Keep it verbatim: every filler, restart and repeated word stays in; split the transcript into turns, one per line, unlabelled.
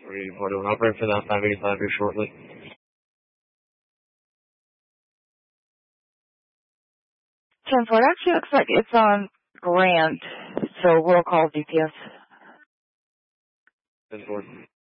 I'll bring for that five eighty-five here shortly.
ten four, actually looks like it's on Grant, so we'll call D P S.
ten four.